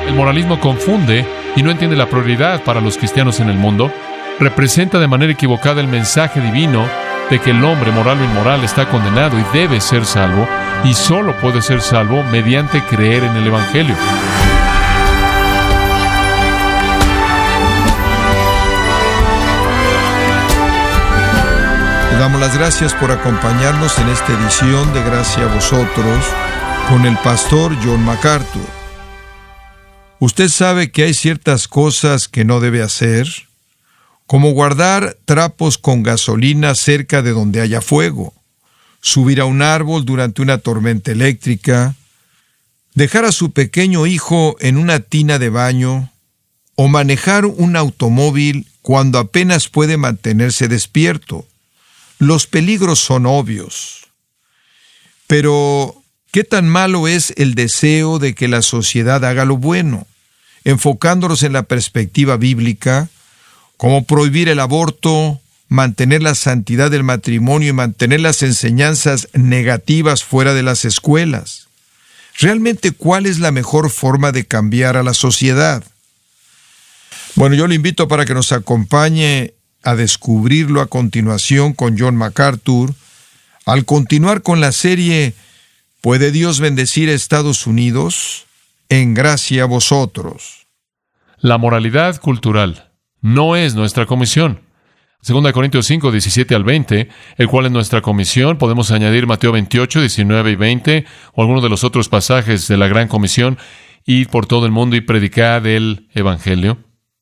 El moralismo confunde y no entiende la prioridad para los cristianos en el mundo. Representa de manera equivocada el mensaje divino de que el hombre, moral o inmoral, está condenado y debe ser salvo, y solo puede ser salvo mediante creer en el Evangelio. Le damos las gracias por acompañarnos en esta edición de Gracia a Vosotros con el pastor John MacArthur. Usted sabe que hay ciertas cosas que no debe hacer, como guardar trapos con gasolina cerca de donde haya fuego, subir a un árbol durante una tormenta eléctrica, dejar a su pequeño hijo en una tina de baño, o manejar un automóvil cuando apenas puede mantenerse despierto. Los peligros son obvios. Pero, ¿qué tan malo es el deseo de que la sociedad haga lo bueno? Enfocándonos en la perspectiva bíblica, como prohibir el aborto, mantener la santidad del matrimonio y mantener las enseñanzas negativas fuera de las escuelas. Realmente, ¿cuál es la mejor forma de cambiar a la sociedad? Bueno, yo le invito para que nos acompañe a descubrirlo a continuación con John MacArthur, al continuar con la serie ¿Puede Dios bendecir a Estados Unidos? En gracia a vosotros. La moralidad cultural no es nuestra comisión. 2 Corintios 5, 17 al 20, el cual es nuestra comisión. Podemos añadir Mateo 28, 19 y 20, o algunos de los otros pasajes de la Gran Comisión. Id por todo el mundo y predicad el Evangelio.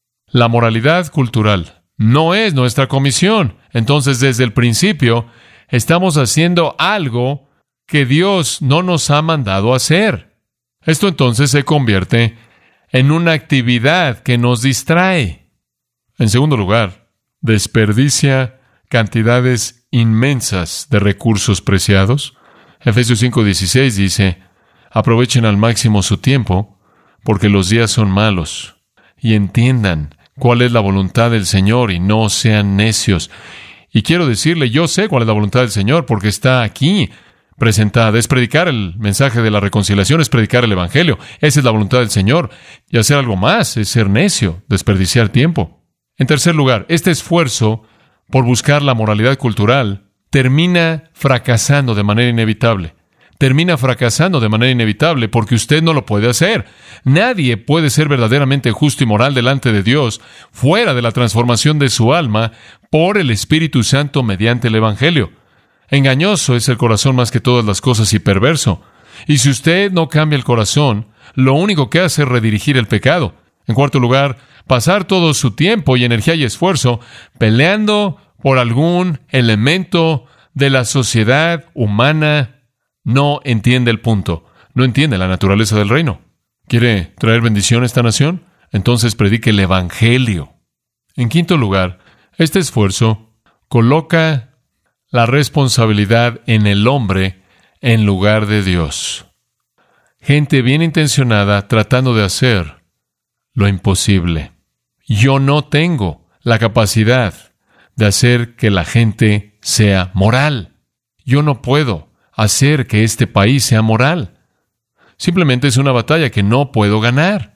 La moralidad cultural no es nuestra comisión. Entonces, desde el principio, estamos haciendo algo que Dios no nos ha mandado hacer. Esto entonces se convierte en una actividad que nos distrae. En segundo lugar, desperdicia cantidades inmensas de recursos preciados. Efesios 5:16 dice, aprovechen al máximo su tiempo, porque los días son malos, y entiendan cuál es la voluntad del Señor y no sean necios. Y quiero decirle, yo sé cuál es la voluntad del Señor, porque está aquí presentada. Es predicar el mensaje de la reconciliación, es predicar el Evangelio. Esa es la voluntad del Señor. Y hacer algo más es ser necio, desperdiciar tiempo. En tercer lugar, este esfuerzo por buscar la moralidad cultural termina fracasando de manera inevitable. Termina fracasando de manera inevitable porque usted no lo puede hacer. Nadie puede ser verdaderamente justo y moral delante de Dios fuera de la transformación de su alma por el Espíritu Santo mediante el Evangelio. Engañoso es el corazón más que todas las cosas y perverso. Y si usted no cambia el corazón, lo único que hace es redirigir el pecado. En cuarto lugar, pasar todo su tiempo y energía y esfuerzo peleando por algún elemento de la sociedad humana no entiende el punto. No entiende la naturaleza del reino. ¿Quiere traer bendición a esta nación? Entonces predique el Evangelio. En quinto lugar, este esfuerzo coloca la responsabilidad en el hombre en lugar de Dios. Gente bien intencionada tratando de hacer lo imposible. Yo no tengo la capacidad de hacer que la gente sea moral. Yo no puedo hacer que este país sea moral. Simplemente es una batalla que no puedo ganar.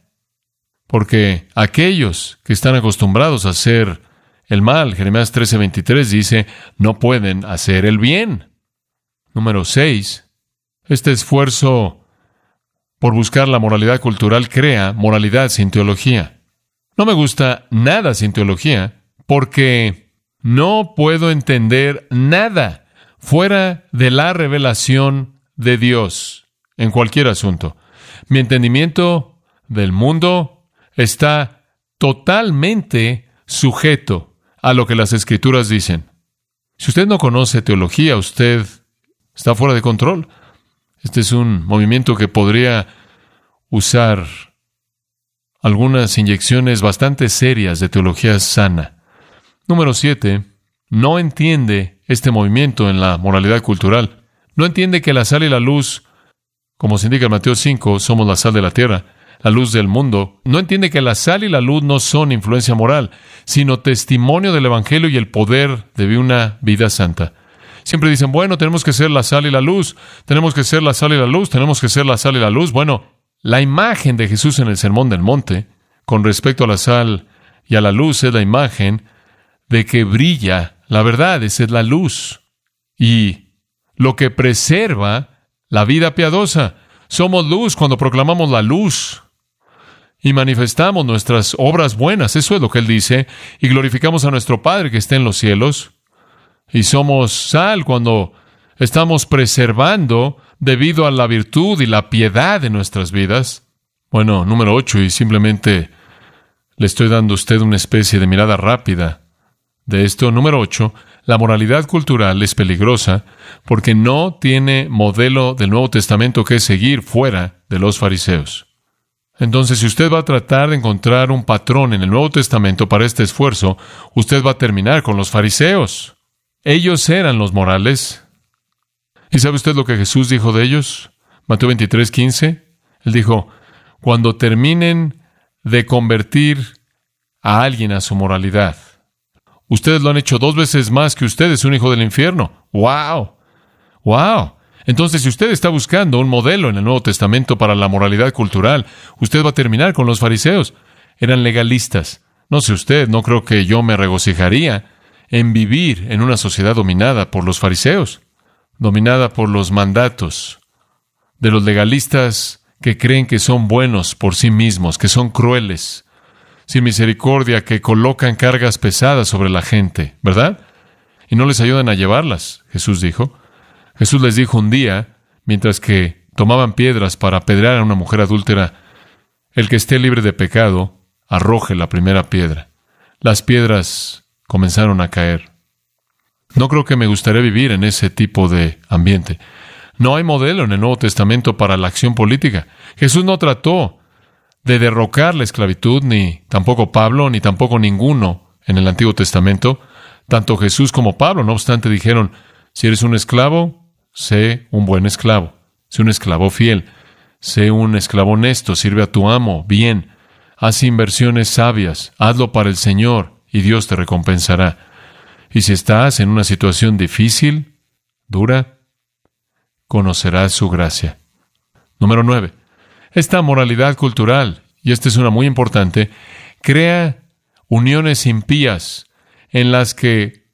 Porque aquellos que están acostumbrados a hacer el mal, Jeremías 13:23 dice, no pueden hacer el bien. Número 6. Este esfuerzo por buscar la moralidad cultural crea moralidad sin teología. No me gusta nada sin teología porque no puedo entender nada fuera de la revelación de Dios en cualquier asunto. Mi entendimiento del mundo está totalmente sujeto a lo que las Escrituras dicen. Si usted no conoce teología, usted está fuera de control. Este es un movimiento que podría usar algunas inyecciones bastante serias de teología sana. Número 7. No entiende este movimiento en la moralidad cultural. No entiende que la sal y la luz, como se indica en Mateo 5, somos la sal de la tierra, la luz del mundo. No entiende que la sal y la luz no son influencia moral, sino testimonio del Evangelio y el poder de una vida santa. Siempre dicen, bueno, tenemos que ser la sal y la luz, tenemos que ser la sal y la luz, tenemos que ser la sal y la luz. Bueno, La imagen de Jesús en el Sermón del Monte, con respecto a la sal y a la luz, es la imagen de que brilla la verdad, esa es la luz. Y lo que preserva la vida piadosa. Somos luz cuando proclamamos la luz y manifestamos nuestras obras buenas. Eso es lo que Él dice. Y glorificamos a nuestro Padre que está en los cielos. Y somos sal cuando estamos preservando debido a la virtud y la piedad de nuestras vidas. Bueno, número 8, y simplemente le estoy dando a usted una especie de mirada rápida de esto. Número 8, la moralidad cultural es peligrosa porque no tiene modelo del Nuevo Testamento que seguir fuera de los fariseos. Entonces, si usted va a tratar de encontrar un patrón en el Nuevo Testamento para este esfuerzo, usted va a terminar con los fariseos. Ellos eran los morales. ¿Y sabe usted lo que Jesús dijo de ellos? Mateo 23:15. Él dijo, cuando terminen de convertir a alguien a su moralidad, ustedes lo han hecho 2 veces más que usted es un hijo del infierno. ¡Wow! ¡Wow! Entonces, si usted está buscando un modelo en el Nuevo Testamento para la moralidad cultural, usted va a terminar con los fariseos. Eran legalistas. No sé usted, no creo que yo me regocijaría en vivir en una sociedad dominada por los fariseos, dominada por los mandatos de los legalistas que creen que son buenos por sí mismos, que son crueles, sin misericordia, que colocan cargas pesadas sobre la gente, ¿verdad? Y no les ayudan a llevarlas, Jesús dijo. Jesús les dijo un día, mientras que tomaban piedras para apedrear a una mujer adúltera, el que esté libre de pecado, arroje la primera piedra. Las piedras comenzaron a caer. No creo que me gustaría vivir en ese tipo de ambiente. No hay modelo en el Nuevo Testamento para la acción política. Jesús no trató de derrocar la esclavitud, ni tampoco Pablo, ni tampoco ninguno en el Antiguo Testamento. Tanto Jesús como Pablo, no obstante, dijeron, si eres un esclavo, sé un buen esclavo. Sé un esclavo fiel. Sé un esclavo honesto. Sirve a tu amo bien. Haz inversiones sabias. Hazlo para el Señor y Dios te recompensará. Y si estás en una situación difícil, dura, conocerás su gracia. Número 9. Esta moralidad cultural, y esta es una muy importante, crea uniones impías en las que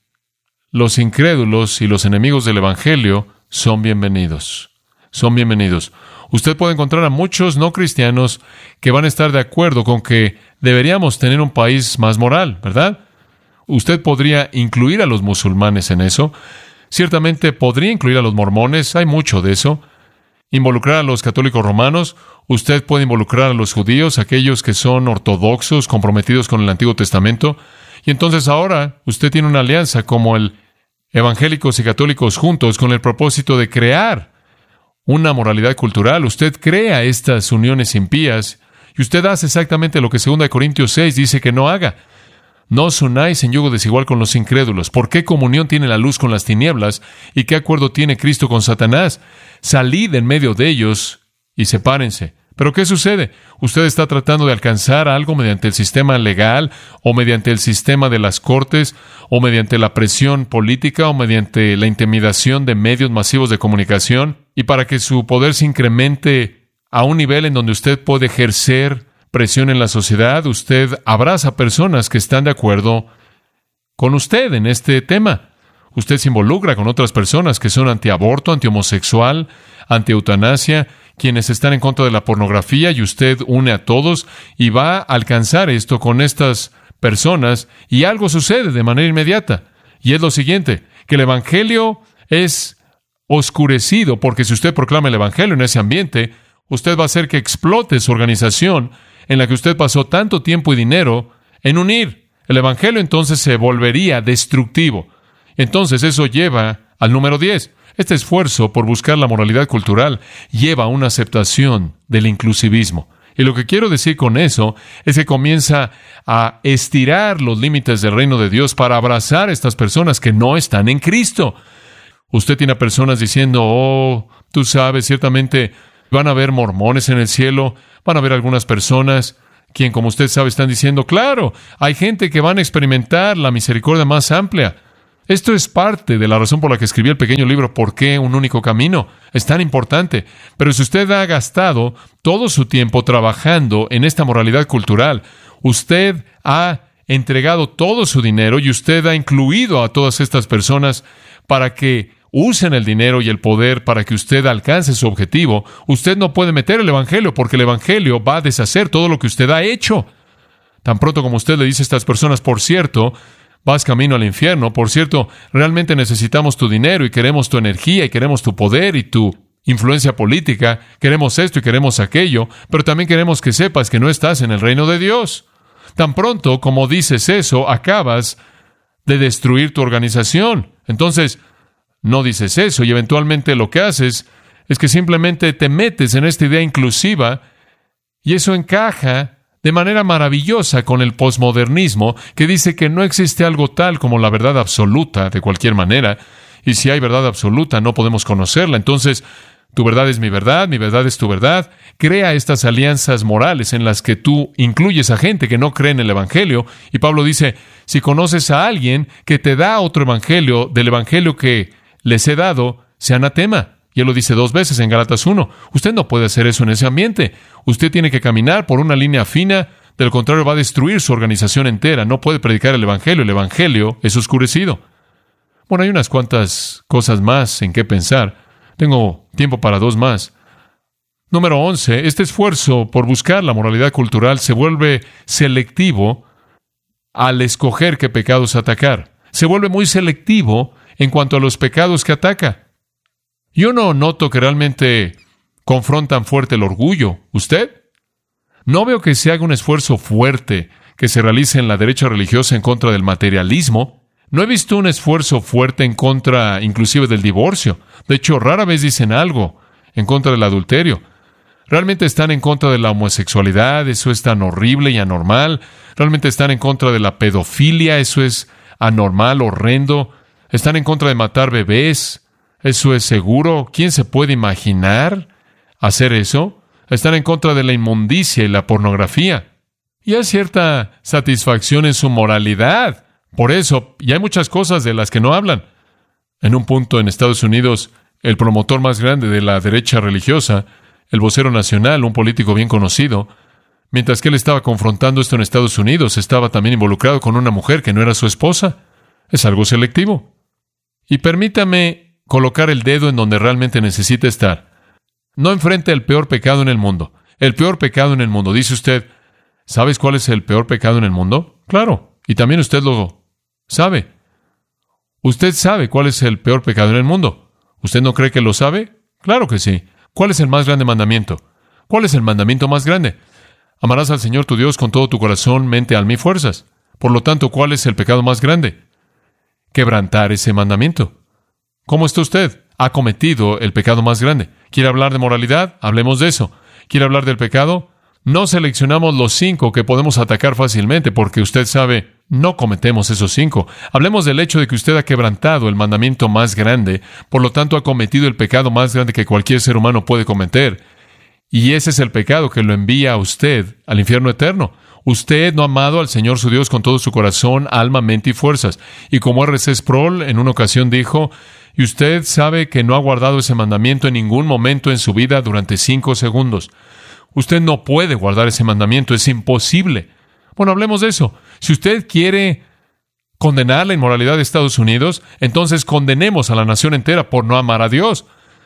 los incrédulos y los enemigos del Evangelio son bienvenidos. Son bienvenidos. Usted puede encontrar a muchos no cristianos que van a estar de acuerdo con que deberíamos tener un país más moral, ¿verdad? Usted podría incluir a los musulmanes en eso. Ciertamente podría incluir a los mormones, hay mucho de eso. Involucrar a los católicos romanos. Usted puede involucrar a los judíos, aquellos que son ortodoxos, comprometidos con el Antiguo Testamento. Y entonces ahora usted tiene una alianza como el evangélicos y católicos juntos con el propósito de crear una moralidad cultural. Usted crea estas uniones impías y usted hace exactamente lo que 2 Corintios 6 dice que no haga. No os unáis en yugo desigual con los incrédulos. ¿Por qué comunión tiene la luz con las tinieblas? ¿Y qué acuerdo tiene Cristo con Satanás? Salid en medio de ellos y sepárense. ¿Pero qué sucede? Usted está tratando de alcanzar algo mediante el sistema legal, o mediante el sistema de las cortes, o mediante la presión política, o mediante la intimidación de medios masivos de comunicación, y para que su poder se incremente a un nivel en donde usted puede ejercer presión en la sociedad, usted abraza personas que están de acuerdo con usted en este tema. Usted se involucra con otras personas que son antiaborto, antihomosexual, antieutanasia, quienes están en contra de la pornografía, y usted une a todos y va a alcanzar esto con estas personas, y algo sucede de manera inmediata. Y es lo siguiente, que el Evangelio es oscurecido, porque si usted proclama el Evangelio en ese ambiente, usted va a hacer que explote su organización en la que usted pasó tanto tiempo y dinero en unir. El Evangelio entonces se volvería destructivo. Entonces eso lleva al número 10. Este esfuerzo por buscar la moralidad cultural lleva a una aceptación del inclusivismo. Y lo que quiero decir con eso es que comienza a estirar los límites del reino de Dios para abrazar a estas personas que no están en Cristo. Usted tiene a personas diciendo, oh, tú sabes, ciertamente van a haber mormones en el cielo, van a haber algunas personas quien, como usted sabe, están diciendo, claro, hay gente que van a experimentar la misericordia más amplia. Esto es parte de la razón por la que escribí el pequeño libro ¿Por qué un único camino? Es tan importante. Pero si usted ha gastado todo su tiempo trabajando en esta moralidad cultural, usted ha entregado todo su dinero y usted ha incluido a todas estas personas para que usen el dinero y el poder para que usted alcance su objetivo, usted no puede meter el Evangelio porque el Evangelio va a deshacer todo lo que usted ha hecho. Tan pronto como usted le dice a estas personas, por cierto, vas camino al infierno, por cierto, realmente necesitamos tu dinero y queremos tu energía y queremos tu poder y tu influencia política, queremos esto y queremos aquello, pero también queremos que sepas que no estás en el reino de Dios. Tan pronto como dices eso, acabas de destruir tu organización. Entonces, no dices eso y eventualmente lo que haces es que simplemente te metes en esta idea inclusiva y eso encaja de manera maravillosa con el posmodernismo que dice que no existe algo tal como la verdad absoluta de cualquier manera, y si hay verdad absoluta no podemos conocerla. Entonces, tu verdad es mi verdad es tu verdad. Crea estas alianzas morales en las que tú incluyes a gente que no cree en el Evangelio, y Pablo dice, si conoces a alguien que te da otro evangelio del evangelio que les he dado, sea anatema. Y él lo dice 2 veces en Gálatas 1. Usted no puede hacer eso en ese ambiente. Usted tiene que caminar por una línea fina. De lo contrario, va a destruir su organización entera. No puede predicar el Evangelio. El Evangelio es oscurecido. Bueno, hay unas cuantas cosas más en qué pensar. Tengo tiempo para 2 más. Número 11. Este esfuerzo por buscar la moralidad cultural se vuelve selectivo al escoger qué pecados atacar. Se vuelve muy selectivo en cuanto a los pecados que ataca. Yo no noto que realmente confrontan fuerte el orgullo. ¿Usted? No veo que se haga un esfuerzo fuerte que se realice en la derecha religiosa en contra del materialismo. No he visto un esfuerzo fuerte en contra inclusive del divorcio. De hecho, rara vez dicen algo en contra del adulterio. Realmente están en contra de la homosexualidad, eso es tan horrible y anormal. Realmente están en contra de la pedofilia, eso es anormal, horrendo. Están en contra de matar bebés. ¿Eso es seguro? ¿Quién se puede imaginar hacer eso? Están en contra de la inmundicia y la pornografía. Y hay cierta satisfacción en su moralidad. Por eso, y hay muchas cosas de las que no hablan. En un punto en Estados Unidos, el promotor más grande de la derecha religiosa, el vocero nacional, un político bien conocido, mientras que él estaba confrontando esto en Estados Unidos, estaba también involucrado con una mujer que no era su esposa. Es algo selectivo. Y permítame colocar el dedo en donde realmente necesita estar. No enfrente el peor pecado en el mundo. El peor pecado en el mundo. Dice usted, ¿sabes cuál es el peor pecado en el mundo? Claro, y también usted lo sabe. ¿Usted sabe cuál es el peor pecado en el mundo? ¿Usted no cree que lo sabe? Claro que sí. ¿Cuál es el más grande mandamiento? ¿Cuál es el mandamiento más grande? Amarás al Señor tu Dios con todo tu corazón, mente, alma y fuerzas. Por lo tanto, ¿cuál es el pecado más grande? Quebrantar ese mandamiento. ¿Cómo está usted? Ha cometido el pecado más grande. ¿Quiere hablar de moralidad? Hablemos de eso. ¿Quiere hablar del pecado? No seleccionamos los 5 que podemos atacar fácilmente, porque usted sabe, no cometemos esos 5. Hablemos del hecho de que usted ha quebrantado el mandamiento más grande, por lo tanto ha cometido el pecado más grande que cualquier ser humano puede cometer. Y ese es el pecado que lo envía a usted al infierno eterno. Usted no ha amado al Señor su Dios con todo su corazón, alma, mente y fuerzas. Y como R.C. Sproul en una ocasión dijo, y usted sabe que no ha guardado ese mandamiento en ningún momento en su vida durante 5 segundos. Usted no puede guardar ese mandamiento, es imposible. Bueno, hablemos de eso. Si usted quiere condenar la inmoralidad de Estados Unidos, entonces condenemos a la nación entera por no amar a Dios.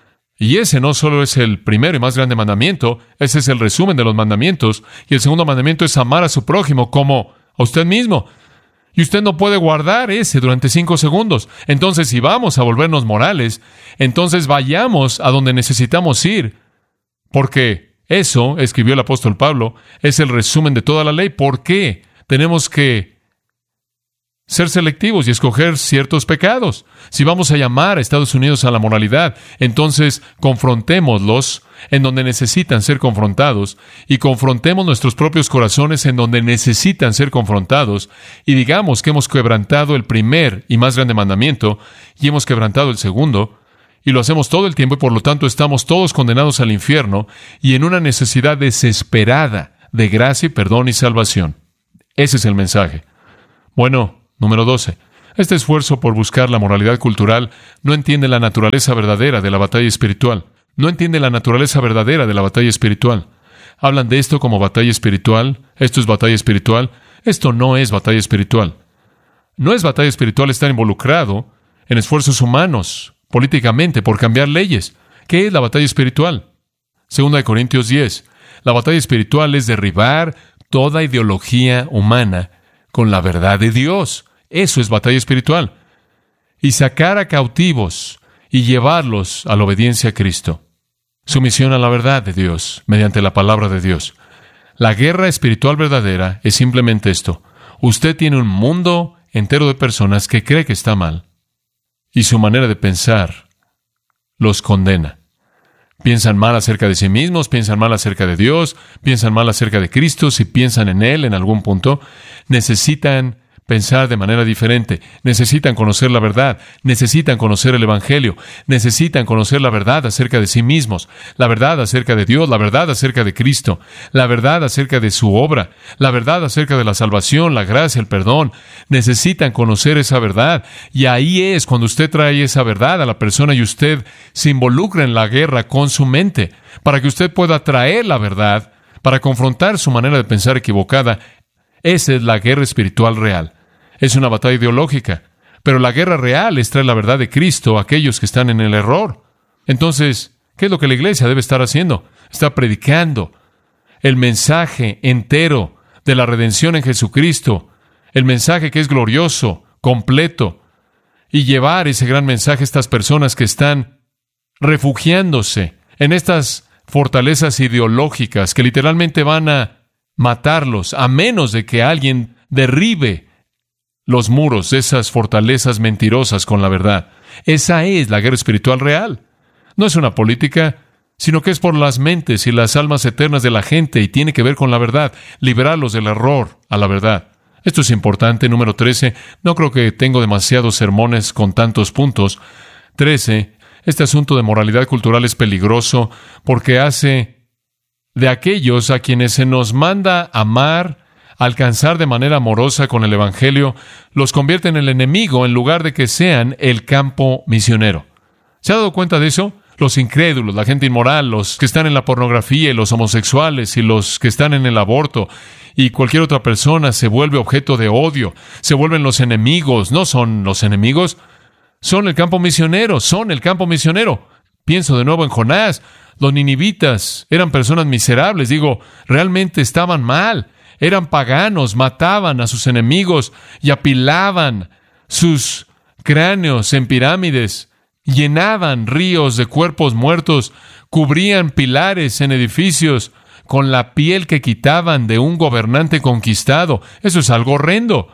Y ese no solo es el primero y más grande mandamiento, ese es el resumen de los mandamientos. Y el segundo mandamiento es amar a su prójimo como a usted mismo. Y usted no puede guardar ese durante 5 segundos. Entonces, si vamos a volvernos morales, entonces vayamos a donde necesitamos ir. Porque eso, escribió el apóstol Pablo, es el resumen de toda la ley. ¿Por qué tenemos que ser selectivos y escoger ciertos pecados? Si vamos a llamar a Estados Unidos a la moralidad, entonces confrontémoslos en donde necesitan ser confrontados y confrontemos nuestros propios corazones en donde necesitan ser confrontados y digamos que hemos quebrantado el primer y más grande mandamiento y hemos quebrantado el segundo y lo hacemos todo el tiempo y por lo tanto estamos todos condenados al infierno y en una necesidad desesperada de gracia y perdón y salvación. Ese es el mensaje. Bueno, número 12. Este esfuerzo por buscar la moralidad cultural no entiende la naturaleza verdadera de la batalla espiritual. No entiende la naturaleza verdadera de la batalla espiritual. Hablan de esto como batalla espiritual. Esto es batalla espiritual. Esto no es batalla espiritual. No es batalla espiritual estar involucrado en esfuerzos humanos, políticamente, por cambiar leyes. ¿Qué es la batalla espiritual? 2 Corintios 10. La batalla espiritual es derribar toda ideología humana con la verdad de Dios. Eso es batalla espiritual. Y sacar a cautivos y llevarlos a la obediencia a Cristo. Sumisión a la verdad de Dios, mediante la palabra de Dios. La guerra espiritual verdadera es simplemente esto. Usted tiene un mundo entero de personas que cree que está mal, y su manera de pensar los condena. Piensan mal acerca de sí mismos, piensan mal acerca de Dios, piensan mal acerca de Cristo. Si piensan en Él en algún punto, necesitan pensar de manera diferente. Necesitan conocer la verdad. Necesitan conocer el Evangelio. Necesitan conocer la verdad acerca de sí mismos. La verdad acerca de Dios. La verdad acerca de Cristo. La verdad acerca de su obra. La verdad acerca de la salvación, la gracia, el perdón. Necesitan conocer esa verdad. Y ahí es cuando usted trae esa verdad a la persona y usted se involucra en la guerra con su mente, para que usted pueda traer la verdad, para confrontar su manera de pensar equivocada. Esa es la guerra espiritual real. Es una batalla ideológica. Pero la guerra real es traer la verdad de Cristo a aquellos que están en el error. Entonces, ¿qué es lo que la iglesia debe estar haciendo? Está predicando el mensaje entero de la redención en Jesucristo. El mensaje que es glorioso, completo. Y llevar ese gran mensaje a estas personas que están refugiándose en estas fortalezas ideológicas que literalmente van a matarlos, a menos de que alguien derribe los muros de esas fortalezas mentirosas con la verdad. Esa es la guerra espiritual real. No es una política, sino que es por las mentes y las almas eternas de la gente y tiene que ver con la verdad, liberarlos del error a la verdad. Esto es importante. Número 13. No creo que tengo demasiados sermones con tantos puntos. 13. Este asunto de moralidad cultural es peligroso porque hace de aquellos a quienes se nos manda amar, alcanzar de manera amorosa con el Evangelio, los convierte en el enemigo en lugar de que sean el campo misionero. ¿Se ha dado cuenta de eso? Los incrédulos, la gente inmoral, los que están en la pornografía y los homosexuales y los que están en el aborto y cualquier otra persona se vuelve objeto de odio, se vuelven los enemigos. No son los enemigos, son el campo misionero, son el campo misionero. Pienso de nuevo en Jonás. Los ninivitas eran personas miserables. Realmente estaban mal. Eran paganos, mataban a sus enemigos y apilaban sus cráneos en pirámides, llenaban ríos de cuerpos muertos, cubrían pilares en edificios con la piel que quitaban de un gobernante conquistado. Eso es algo horrendo.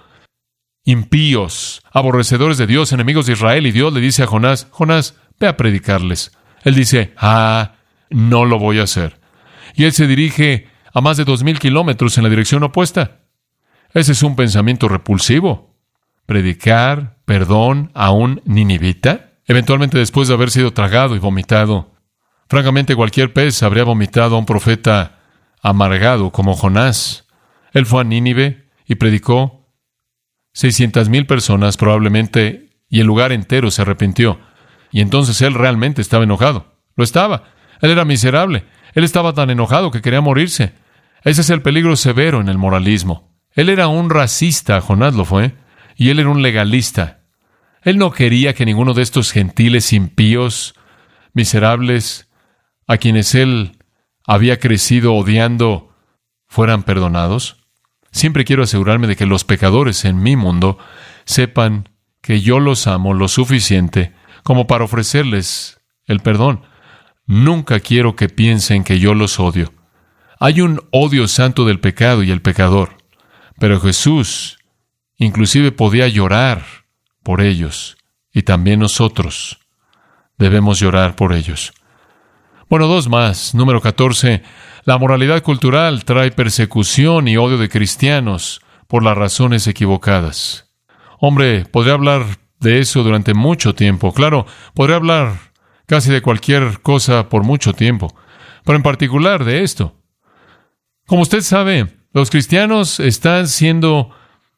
Impíos, aborrecedores de Dios, enemigos de Israel, y Dios le dice a Jonás, Jonás, ve a predicarles. Él dice, no lo voy a hacer. Y él se dirige a más de 2,000 kilómetros en la dirección opuesta. Ese es un pensamiento repulsivo. Predicar perdón a un ninivita, eventualmente después de haber sido tragado y vomitado. Francamente, cualquier pez habría vomitado a un profeta amargado como Jonás. Él fue a Nínive y predicó. 600,000 personas probablemente, y el lugar entero se arrepintió. Y entonces él realmente estaba enojado. Lo estaba. Él era miserable. Él estaba tan enojado que quería morirse. Ese es el peligro severo en el moralismo. Él era un racista, Jonás lo fue, y él era un legalista. Él no quería que ninguno de estos gentiles impíos, miserables, a quienes él había crecido odiando, fueran perdonados. Siempre quiero asegurarme de que los pecadores en mi mundo sepan que yo los amo lo suficiente como para ofrecerles el perdón. Nunca quiero que piensen que yo los odio. Hay un odio santo del pecado y el pecador, pero Jesús inclusive podía llorar por ellos, y también nosotros debemos llorar por ellos. Bueno, 2 más. Número 14. La moralidad cultural trae persecución y odio de cristianos por las razones equivocadas. Hombre, podría hablar de eso durante mucho tiempo. Claro, podría hablar casi de cualquier cosa por mucho tiempo, pero en particular de esto. Como usted sabe, los cristianos están siendo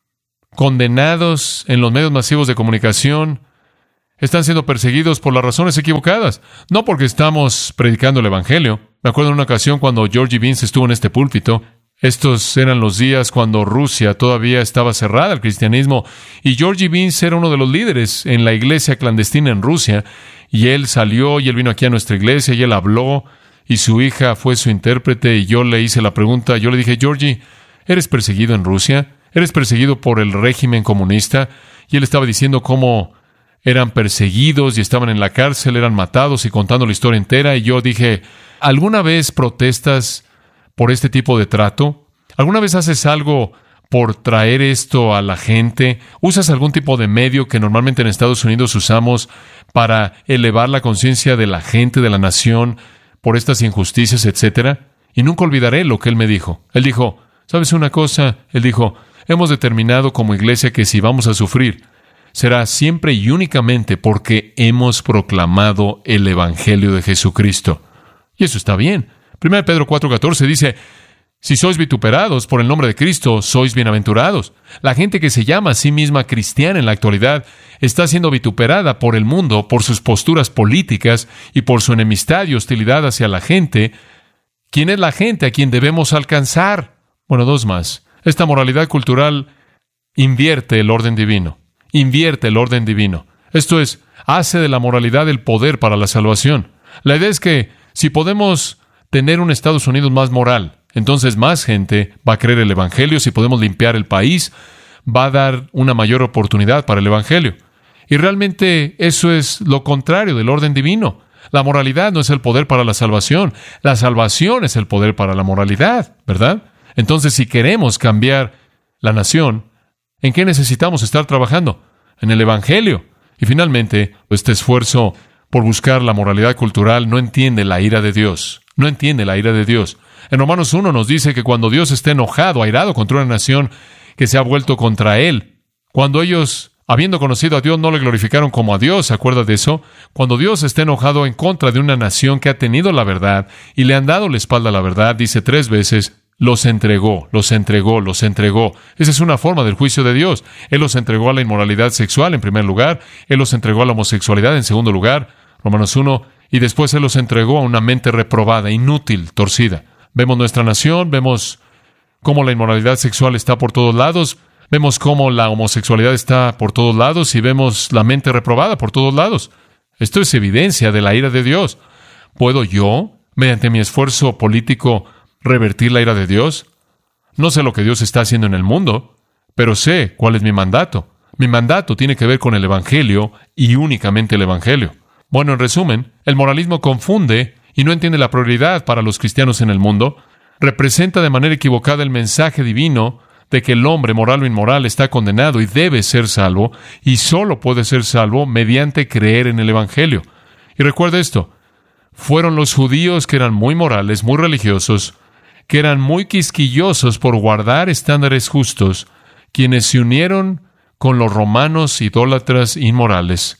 condenados en los medios masivos de comunicación, están siendo perseguidos por las razones equivocadas, no porque estamos predicando el Evangelio. Me acuerdo en una ocasión cuando George Vince estuvo en este púlpito. Estos eran los días cuando Rusia todavía estaba cerrada al cristianismo, y George Vince era uno de los líderes en la iglesia clandestina en Rusia, y él salió y él vino aquí a nuestra iglesia y él habló, y su hija fue su intérprete, y yo le hice la pregunta, yo le dije, Georgie, ¿eres perseguido en Rusia? ¿Eres perseguido por el régimen comunista? Y él estaba diciendo cómo eran perseguidos y estaban en la cárcel, eran matados y contando la historia entera. Y yo dije, ¿alguna vez protestas por este tipo de trato? ¿Alguna vez haces algo por traer esto a la gente? ¿Usas algún tipo de medio que normalmente en Estados Unidos usamos para elevar la conciencia de la gente, de la nación, por estas injusticias, etcétera? Y nunca olvidaré lo que él me dijo. Él dijo, ¿sabes una cosa? Él dijo, hemos determinado como iglesia que si vamos a sufrir, será siempre y únicamente porque hemos proclamado el Evangelio de Jesucristo. Y eso está bien. 1 Pedro 4:14 dice, si sois vituperados por el nombre de Cristo, sois bienaventurados. La gente que se llama a sí misma cristiana en la actualidad está siendo vituperada por el mundo, por sus posturas políticas y por su enemistad y hostilidad hacia la gente. ¿Quién es la gente a quien debemos alcanzar? Bueno, dos más. Esta moralidad cultural invierte el orden divino. Invierte el orden divino. Esto es, hace de la moralidad el poder para la salvación. La idea es que si podemos tener un Estados Unidos más moral, entonces más gente va a creer el Evangelio. Si podemos limpiar el país, va a dar una mayor oportunidad para el Evangelio. Y realmente eso es lo contrario del orden divino. La moralidad no es el poder para la salvación. La salvación es el poder para la moralidad, ¿verdad? Entonces, si queremos cambiar la nación, ¿en qué necesitamos estar trabajando? En el Evangelio. Y finalmente, este esfuerzo por buscar la moralidad cultural no entiende la ira de Dios. No entiende la ira de Dios. En Romanos 1 nos dice que cuando Dios esté enojado, airado contra una nación que se ha vuelto contra Él, cuando ellos, habiendo conocido a Dios, no le glorificaron como a Dios, ¿se acuerda de eso? Cuando Dios esté enojado en contra de una nación que ha tenido la verdad y le han dado la espalda a la verdad, dice 3 veces, los entregó, los entregó, los entregó. Esa es una forma del juicio de Dios. Él los entregó a la inmoralidad sexual en primer lugar, Él los entregó a la homosexualidad en segundo lugar, Romanos 1, y después Él los entregó a una mente reprobada, inútil, torcida. Vemos nuestra nación, vemos cómo la inmoralidad sexual está por todos lados, vemos cómo la homosexualidad está por todos lados y vemos la mente reprobada por todos lados. Esto es evidencia de la ira de Dios. ¿Puedo yo, mediante mi esfuerzo político, revertir la ira de Dios? No sé lo que Dios está haciendo en el mundo, pero sé cuál es mi mandato. Mi mandato tiene que ver con el Evangelio y únicamente el Evangelio. Bueno, en resumen, el moralismo confunde y no entiende la prioridad para los cristianos en el mundo. Representa de manera equivocada el mensaje divino de que el hombre, moral o inmoral, está condenado y debe ser salvo, y solo puede ser salvo mediante creer en el Evangelio. Y recuerda esto, fueron los judíos que eran muy morales, muy religiosos, que eran muy quisquillosos por guardar estándares justos, quienes se unieron con los romanos idólatras inmorales,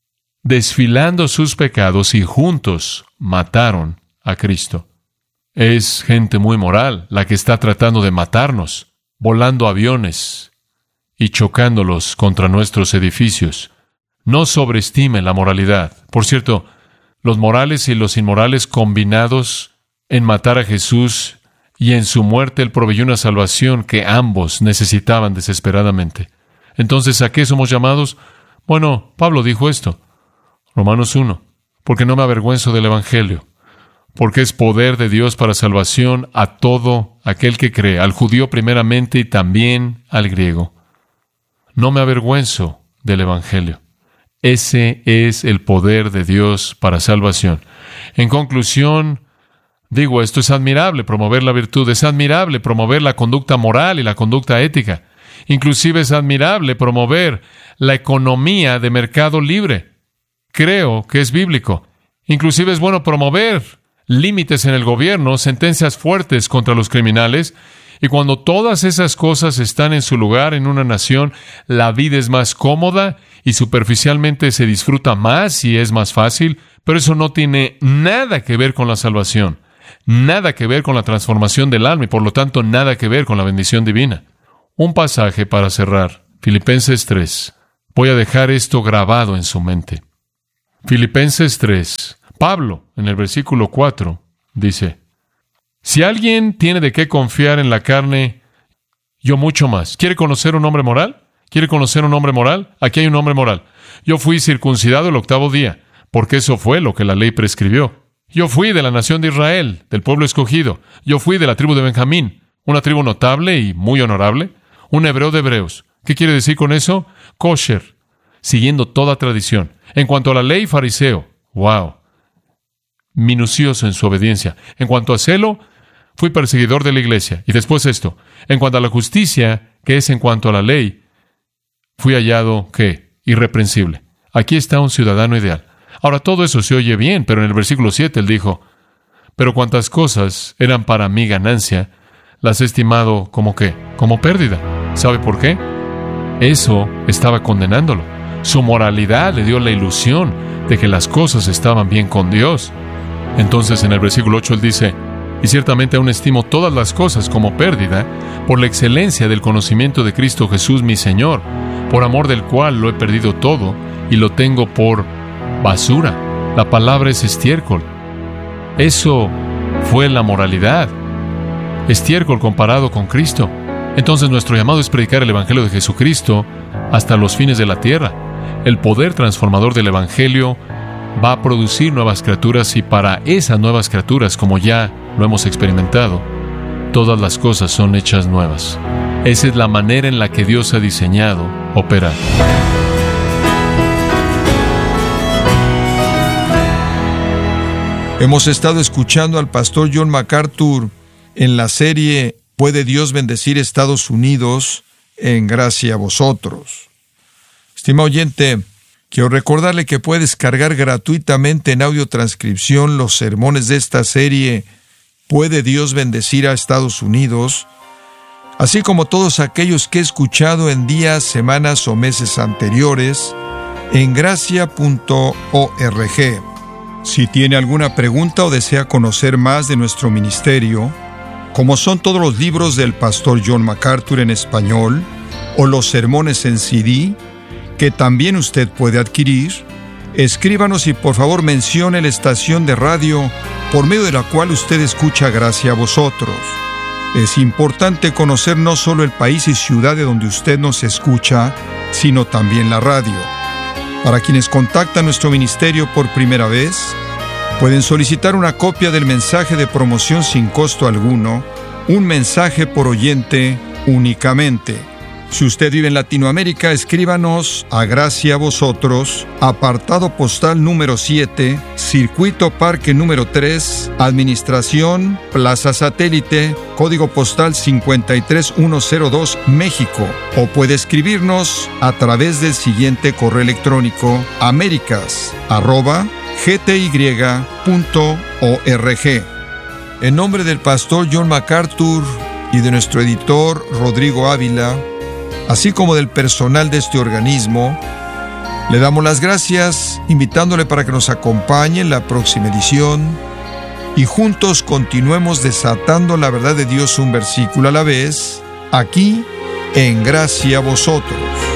desfilando sus pecados y juntos mataron a Cristo. Es gente muy moral la que está tratando de matarnos, volando aviones y chocándolos contra nuestros edificios. No sobreestime la moralidad. Por cierto, los morales y los inmorales combinados en matar a Jesús y en su muerte Él proveyó una salvación que ambos necesitaban desesperadamente. Entonces, ¿a qué somos llamados? Bueno, Pablo dijo esto. Romanos 1. Porque no me avergüenzo del Evangelio, porque es poder de Dios para salvación a todo aquel que cree, al judío primeramente y también al griego. No me avergüenzo del Evangelio. Ese es el poder de Dios para salvación. En conclusión, digo, esto es admirable, promover la virtud, es admirable promover la conducta moral y la conducta ética. Inclusive es admirable promover la economía de mercado libre. Creo que es bíblico. Inclusive es bueno promover límites en el gobierno, sentencias fuertes contra los criminales. Y cuando todas esas cosas están en su lugar en una nación, la vida es más cómoda y superficialmente se disfruta más y es más fácil, pero eso no tiene nada que ver con la salvación, nada que ver con la transformación del alma y por lo tanto nada que ver con la bendición divina. Un pasaje para cerrar. Filipenses 3. Voy a dejar esto grabado en su mente. Filipenses 3. Pablo, en el versículo 4, dice: si alguien tiene de qué confiar en la carne, yo mucho más. ¿Quiere conocer un hombre moral? ¿Quiere conocer un hombre moral? Aquí hay un hombre moral. Yo fui circuncidado el 8º día, porque eso fue lo que la ley prescribió. Yo fui de la nación de Israel, del pueblo escogido. Yo fui de la tribu de Benjamín, una tribu notable y muy honorable. Un hebreo de hebreos. ¿Qué quiere decir con eso? Kosher, siguiendo toda tradición. En cuanto a la ley, fariseo. ¡Wow! Minucioso en su obediencia. En cuanto a celo, fui perseguidor de la iglesia. Y después esto. En cuanto a la justicia, que es en cuanto a la ley, fui hallado, ¿qué? Irreprensible. Aquí está un ciudadano ideal. Ahora, todo eso se oye bien, pero en el versículo 7 él dijo: pero cuantas cosas eran para mi ganancia, las he estimado como ¿qué? Como pérdida. ¿Sabe por qué? Eso estaba condenándolo. Su moralidad le dio la ilusión de que las cosas estaban bien con Dios. Entonces, en el versículo 8 él dice: y ciertamente aún estimo todas las cosas como pérdida por la excelencia del conocimiento de Cristo Jesús mi Señor, por amor del cual lo he perdido todo y lo tengo por basura. La palabra es estiércol. Eso fue la moralidad. Estiércol comparado con Cristo. Entonces nuestro llamado es predicar el Evangelio de Jesucristo hasta los fines de la tierra. El poder transformador del Evangelio va a producir nuevas criaturas, y para esas nuevas criaturas, como ya lo hemos experimentado, todas las cosas son hechas nuevas. Esa es la manera en la que Dios ha diseñado operar. Hemos estado escuchando al pastor John MacArthur en la serie ¿Puede Dios bendecir Estados Unidos? En gracia a vosotros. Estimado oyente, quiero recordarle que puede descargar gratuitamente en audiotranscripción los sermones de esta serie ¿Puede Dios bendecir a Estados Unidos?, así como todos aquellos que he escuchado en días, semanas o meses anteriores en gracia.org. Si tiene alguna pregunta o desea conocer más de nuestro ministerio, como son todos los libros del pastor John MacArthur en español o los sermones en CD, que también usted puede adquirir, escríbanos y por favor mencione la estación de radio por medio de la cual usted escucha Gracia a Vosotros. Es importante conocer no solo el país y ciudad de donde usted nos escucha, sino también la radio. Para quienes contactan nuestro ministerio por primera vez, pueden solicitar una copia del mensaje de promoción sin costo alguno, un mensaje por oyente únicamente. Si usted vive en Latinoamérica, escríbanos a Gracia a Vosotros, apartado postal número 7, Circuito Parque número 3, Administración, Plaza Satélite, código postal 53102, México. O puede escribirnos a través del siguiente correo electrónico: americas@gty.org. En nombre del pastor John MacArthur y de nuestro editor Rodrigo Ávila, así como del personal de este organismo, le damos las gracias, invitándole para que nos acompañe en la próxima edición y juntos continuemos desatando la verdad de Dios un versículo a la vez, aquí en Gracia a Vosotros.